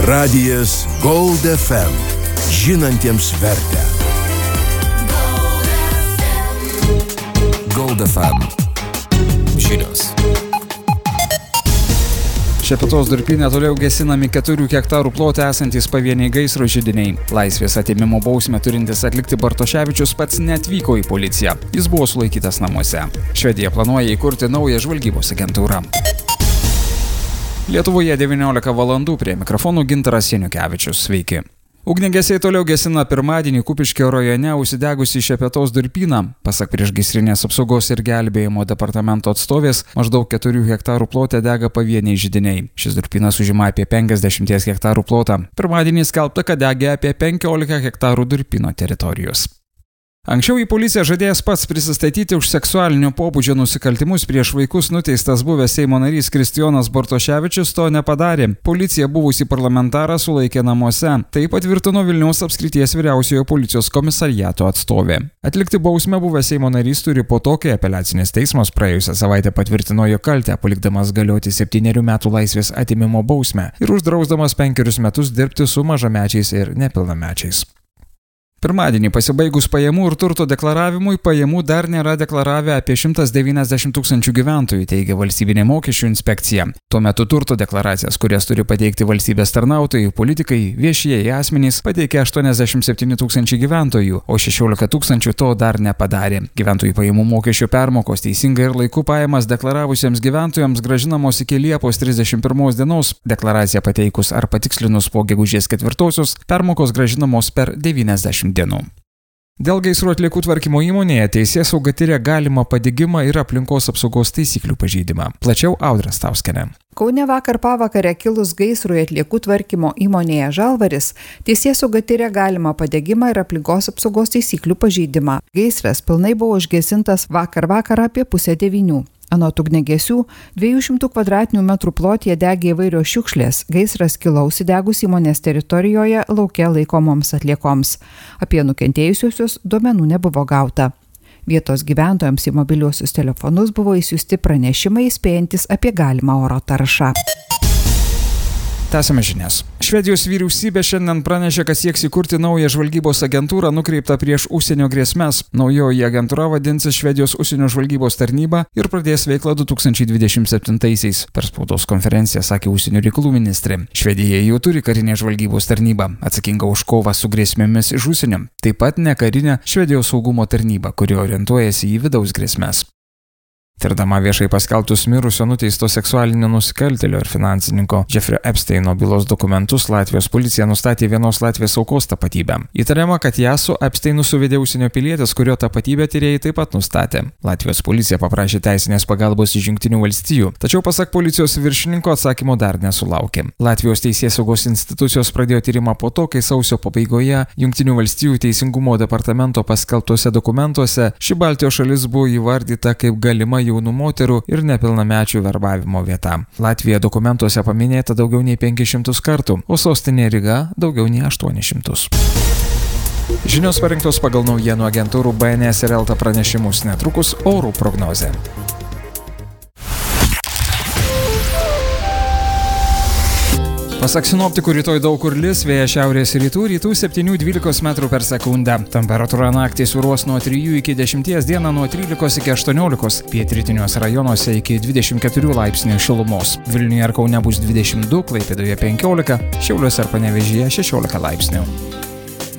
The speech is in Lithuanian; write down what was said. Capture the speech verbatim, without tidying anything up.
Radijas Gold F M. Žinantiems vertę. Gold F M. Žinios. Šepetos durpyne toliau gesinami keturių hektarų plote esantys pavieniai gaisro židiniai. Laisvės atėmimo bausmę turintis atlikti Bartoševičius pats neatvyko į policiją. Jis buvo sulaikytas namuose. Švedija planuoja įkurti naują žvalgybos agentūrą. Lietuvoje devyniolika valandų, prie mikrofonų Gintaras Janiukevičius. Sveiki. Ugniagesiai toliau gesina pirmadienį Kupiškio rajone užsidegusi Šepetos durpyną. Pasak priešgaisrinės apsaugos ir gelbėjimo departamento atstovės, maždaug keturių hektarų plote dega pavieniai židiniai. Šis durpynas užima apie penkiasdešimt hektarų plotą. Pirmadienį skelbta, kad degė apie penkiolika hektarų durpyno teritorijos. Anksčiau į policiją žadėjęs pats prisistatyti už seksualinio pobūdžio nusikaltimus prieš vaikus nuteistas buvęs Seimo narys Kristijonas Bartoševičius to nepadarė. Policija buvusį parlamentarą sulaikė namuose. Tai patvirtino Vilniaus apskrities vyriausiojo policijos komisariato atstovė. Atlikti bausmę buvęs Seimo narys turi po to, kai apeliacinis teismas praėjusią savaitę patvirtino jo kaltę, palikdamas galioti septynerių metų laisvės atėmimo bausmę ir uždrausdamas penkerius metus dirbti su mažamečiais ir nepilnamečiais. Pirmadienį pasibaigus pajamų ir turto deklaravimui, pajamų dar nėra deklaravę apie šimtas devyniasdešimt tūkstančių gyventojų, teigia valstybinė mokesčių inspekcija. Tuo metu turto deklaracijas, kurias turi pateikti valstybės tarnautojai, politikai, viešieji asmenys, pateikė aštuoniasdešimt septyni tūkstančiai gyventojų, o šešiolika tūkstančių to dar nepadarė. Gyventojų pajamų mokesčių permokos teisingai ir laiku pajamas deklaravusiems gyventojams grąžinamos iki Liepos trisdešimt pirmos dienos. Deklaraciją pateikus ar patikslinus po gegužės ketvirtosios, permokos grąžinamos per devyniasdešimt dienų. Dėl gaisrų atliekų tvarkymo įmonėje teisėsauga tiria galimą padegimą ir aplinkos apsaugos taisyklių pažeidimą. Plačiau Audra Stauskienė. Kaune vakar pavakare kilus gaisrui atliekų tvarkymo įmonėje Žalvaris, teisėsauga tiria galimą padegimą ir aplinkos apsaugos taisyklių pažeidimą. Gaisras pilnai buvo užgesintas vakar vakarą apie pusę devynių. Anot ugniagesių, dviejų šimtų kvadratinių metrų plotyje degė įvairios šiukšlės. Gaisras kilo užsidegus įmonės teritorijoje lauke laikomoms atliekoms. Apie nukentėjusiusius duomenų nebuvo gauta. Vietos gyventojams į mobiliuosius telefonus buvo įsiųsti pranešimai įspėjantis apie galimą oro taršą. Tęsiame žinias. Švedijos vyriausybė šiandien pranešė, kad sieks įkurti naują žvalgybos agentūrą nukreiptą prieš užsienio grėsmes. Naujoji agentūra vadinsis Švedijos užsienio žvalgybos tarnyba ir pradės veiklą du tūkstančiai dvidešimt septintaisiais. Per spaudos konferenciją sakė užsienio reikalų ministrė. Švedija jau turi karinę žvalgybos tarnybą, atsakingą už kovą su grėsmėmis iš užsienio. Taip pat nekarinę Švedijos saugumo tarnybą, kuri orientuojasi į vidaus grėsmes. Tirdama viešai paskelbtus mirusio nuteisto seksualinio nusikaltėlio ir finansininko Jeffrey Epsteino bylos dokumentus, Latvijos policija nustatė vienos Latvijos aukos tapatybę. Įtariama, kad ją su Epsteinu suvedė užsienio pilietis, kurio tapatybę tyrėjai taip pat nustatė. Latvijos policija paprašė teisinės pagalbos iš Jungtinių valstijų, tačiau pasak policijos viršininko atsakymo dar nesulaukė. Latvijos teisėsaugos institucijos pradėjo tyrimą po to, kai sausio pabaigoje Jungtinių valstijų teisingumo departamento paskelbtuose dokumentuose ši Baltijos šalis buvo įvardyta kaip galima jaunų moterų ir nepilnamečių verbavimo vieta. Latvija dokumentuose paminėta daugiau nei penkis šimtus kartų, o sostinė Ryga daugiau nei aštuonis šimtus. Žinios parinktos pagal naujienų agentūrų B N S ir Elta pranešimus, netrukus orų prognozė. Pasak sinoptikų, rytoj daug kur lis, vėjas šiaurės rytų, rytų septynių dvylikos metrų per sekundę. Temperatūra naktį svyruos nuo trijų iki dešimties, dieną nuo trylikos iki aštuoniolikos, pietrytiniuose rajonuose iki dvidešimt keturių laipsnių šilumos. Vilniuje ir Kaune bus dvidešimt du, Klaipėdoje penkiolika, Šiauliuose ir Panevėžyje šešiolika laipsnių.